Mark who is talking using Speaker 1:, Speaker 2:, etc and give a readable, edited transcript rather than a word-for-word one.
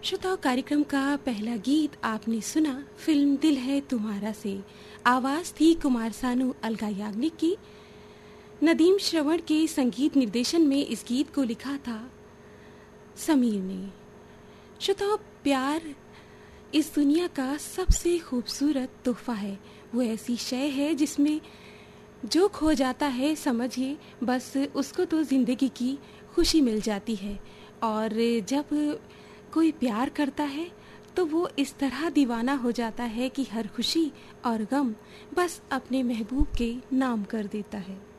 Speaker 1: श्रोताओं, कार्यक्रम का पहला गीत आपने सुना फिल्म दिल है तुम्हारा से। आवाज थी कुमार सानू, अलका याग्निक की। नदीम श्रवण के संगीत निर्देशन में इस गीत को लिखा था समीर ने। श्रोताओं, प्यार इस दुनिया का सबसे खूबसूरत तोहफा है। वो ऐसी शय है जिसमें जो खो जाता है, समझिए बस उसको तो जिंदगी की खुशी मिल जाती है। और जब कोई प्यार करता है तो वो इस तरह दीवाना हो जाता है कि हर खुशी और गम बस अपने महबूब के नाम कर देता है।